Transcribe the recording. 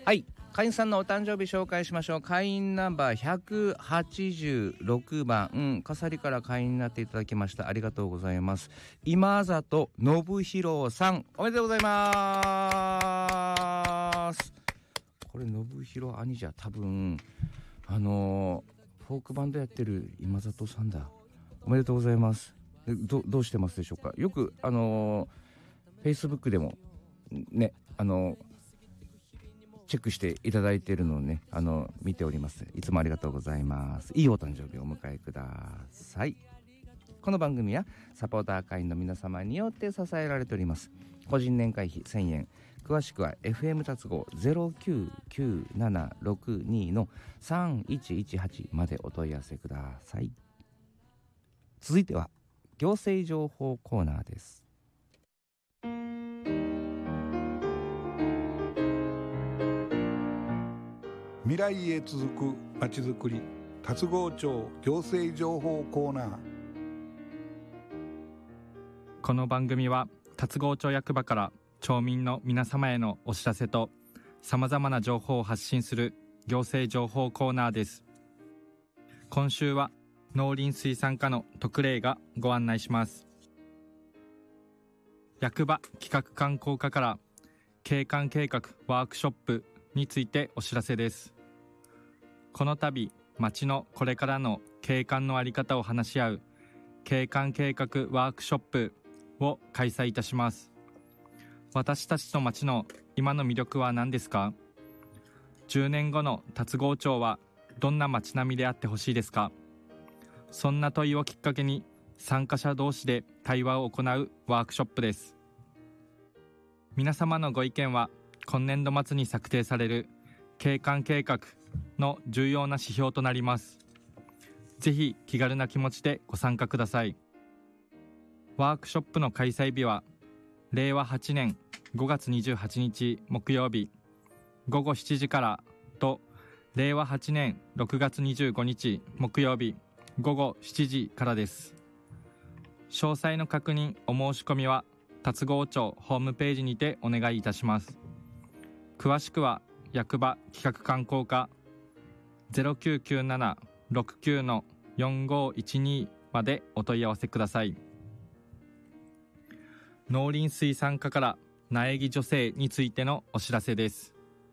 はい、会員さんのお誕生日紹介しましょう。会員ナンバー186番、笠利から会員になっていただきました。ありがとうございます。今里信弘さん、おめでとうございます。これ信弘兄じゃ多分フォークバンドやってる今里さんだ。おめでとうございます。どうしてますでしょうか。よくFacebook でもねチェックしていただいているのをね見ております。いつもありがとうございます。いいお誕生日をお迎えください。この番組はサポーター会員の皆様によって支えられております。個人年会費1000円、詳しくは FM 達合 099762 の3118までお問い合わせください。続いては行政情報コーナーです。 未来へ続くまちづくり、達郷町行政情報コーナー。 この番組は達郷町役場から町民の皆様へのお知らせとさまざまな情報を発信する行政情報コーナーです。今週は農林水産課の徳礼がご案内します。役場企画観光課から景観計画ワークショップについてお知らせです。この度、町のこれからの景観のあり方を話し合う景観計画ワークショップを開催いたします。私たちの町の今の魅力は何ですか？10年後の達郷町はどんな町並みであってほしいですか？そんな問いをきっかけに参加者同士で対話を行うワークショップです。皆様のご意見は今年度末に策定される景観計画の重要な指標となります。ぜひ気軽な気持ちでご参加ください。ワークショップの開催日は令和8年5月28日木曜日午後7時からと令和8年6月25日木曜日午後7時からです。詳細の確認お申し込みは達郷町ホームページにてお願いいたします。詳しくは役場企画観光課 099769-4512 までお問い合わせください。農林水産課から苗木助成についてのお知らせです。